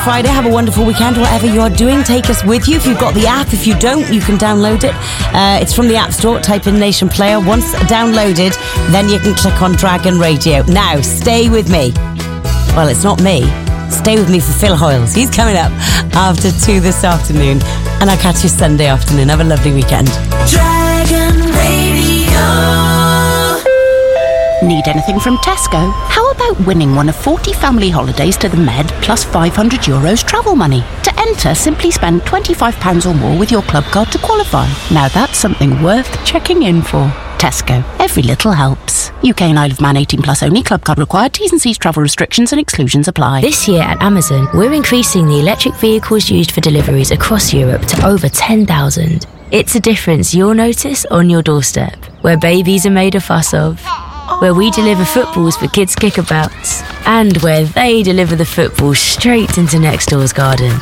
Friday, have a wonderful weekend. Whatever you are doing, take us with you. If you've got the app, if you don't, you can download it. It's from the App Store. Type in Nation Player. Once downloaded, then you can click on Dragon Radio. Now, stay with me. Well, it's not me. Stay with me for Phil Hoyles. He's coming up after 2 this afternoon. And I'll catch you Sunday afternoon. Have a lovely weekend. Dragon Radio. Need anything from Tesco? How about winning one of 40 family holidays to the Med plus €500 travel money? To enter, simply spend £25 or more with your club card to qualify. Now that's something worth checking in for. Tesco. Every little helps. UK and Isle of Man 18 plus only. Club card required. T's and C's, travel restrictions and exclusions apply. This year at Amazon, we're increasing the electric vehicles used for deliveries across Europe to over 10,000. It's a difference you'll notice on your doorstep, where babies are made a fuss of, where we deliver footballs for kids' kickabouts, and where they deliver the football straight into next door's garden.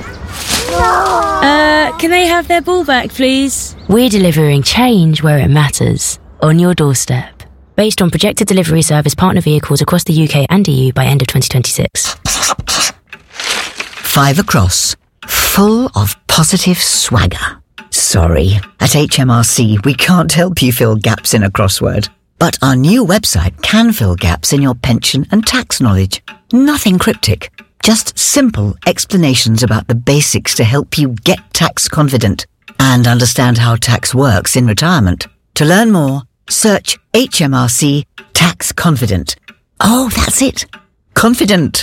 Can they have their ball back, please? We're delivering change where it matters, on your doorstep. Based on projected delivery service partner vehicles across the UK and EU by end of 2026. 5 across, full of positive swagger. Sorry, at HMRC we can't help you fill gaps in a crossword. But our new website can fill gaps in your pension and tax knowledge. Nothing cryptic, just simple explanations about the basics to help you get tax confident and understand how tax works in retirement. To learn more, search HMRC Tax Confident. Oh, that's it. Confident.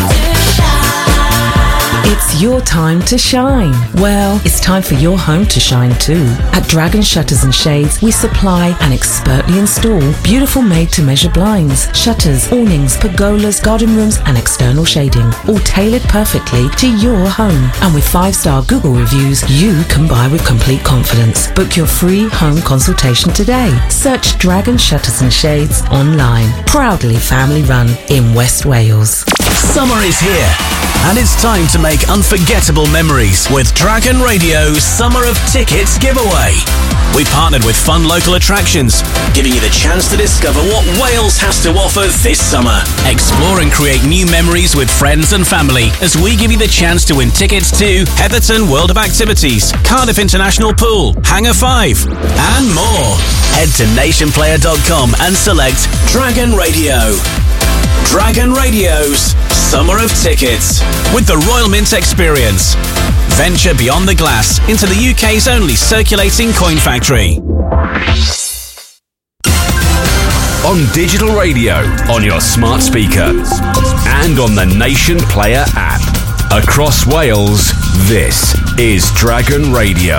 It's your time to shine. Well, it's time for your home to shine too. At Dragon Shutters and Shades, we supply and expertly install beautiful made-to-measure blinds, shutters, awnings, pergolas, garden rooms and external shading, all tailored perfectly to your home. And with 5-star Google reviews, you can buy with complete confidence. Book your free home consultation today. Search Dragon Shutters and Shades online. Proudly family run in West Wales. Summer is here, and it's time to make unforgettable memories with Dragon Radio's Summer of Tickets giveaway. We partnered with fun local attractions, giving you the chance to discover what Wales has to offer this summer. Explore and create new memories with friends and family as we give you the chance to win tickets to Heatherton World of Activities, Cardiff International Pool, Hangar 5, and more. Head to nationplayer.com and select Dragon Radio. Dragon Radio's Summer of Tickets with the Royal Mint Experience. Venture beyond the glass into the UK's only circulating coin factory. On digital radio, on your smart speaker, and on the Nation Player app. Across Wales, this is Dragon Radio.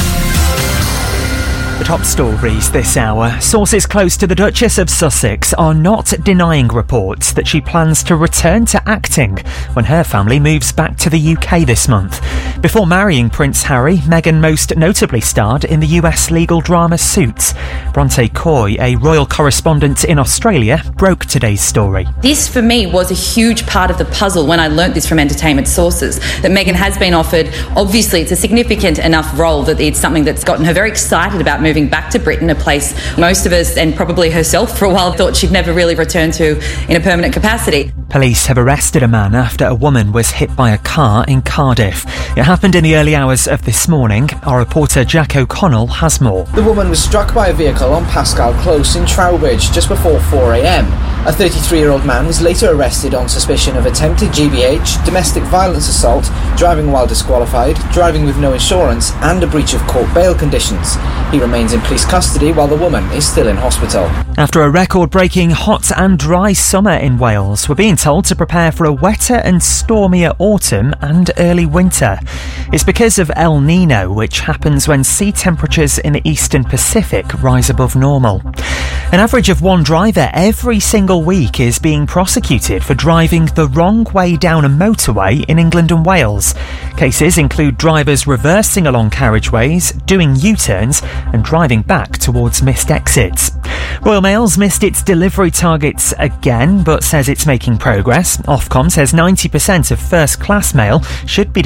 The top stories this hour. Sources close to the Duchess of Sussex are not denying reports that she plans to return to acting when her family moves back to the UK this month. Before marrying Prince Harry, Meghan most notably starred in the US legal drama Suits. Bronte Coy, a royal correspondent in Australia, broke today's story. This, for me, was a huge part of the puzzle when I learnt this from entertainment sources, that Meghan has been offered. Obviously, it's a significant enough role that it's something that's gotten her very excited about moving back to Britain, a place most of us, and probably herself for a while, thought she'd never really return to in a permanent capacity. Police have arrested a man after a woman was hit by a car in Cardiff. It happened in the early hours of this morning. Our reporter Jack O'Connell has more. The woman was struck by a vehicle on Pascal Close in Trowbridge just before 4 a.m. A 33-year-old man was later arrested on suspicion of attempted GBH, domestic violence assault, driving while disqualified, driving with no insurance and a breach of court bail conditions. He remains in police custody while the woman is still in hospital. After a record-breaking hot and dry summer in Wales, we're being told to prepare for a wetter and stormier autumn and early winter. It's because of El Nino, which happens when sea temperatures in the eastern Pacific rise above normal. An average of one driver every single week is being prosecuted for driving the wrong way down a motorway in England and Wales. Cases include drivers reversing along carriageways, doing U-turns and driving back towards missed exits. Royal Mail's missed its delivery targets again, but says it's making progress. Ofcom says 90% of first-class mail should be delivered the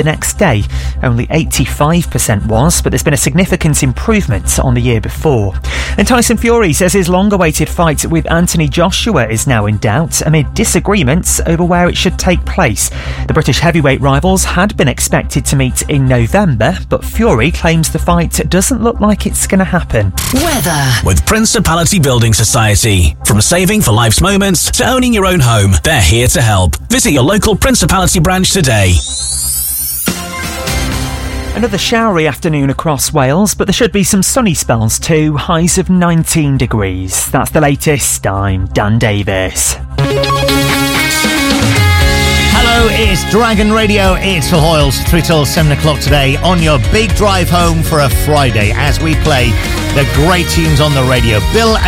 next day. Only 85% was, but there's been a significant improvement on the year before. And Tyson Fury says his long-awaited fight with Anthony Joshua is now in doubt amid disagreements over where it should take place. The British heavyweight rivals had been expected to meet in November, but Fury claims the fight doesn't look like it's going to happen. Weather. With Principality Building Society. From saving for life's moments to owning your own home, they're here to help. Visit your local Principality branch today. Another showery afternoon across Wales, but there should be some sunny spells too, highs of 19 degrees. That's the latest. I'm Dan Davis. Hello, it's Dragon Radio. It's Phil Hoyles, 3 till 7 o'clock today on your big drive home for a Friday as we play the great tunes on the radio. Bill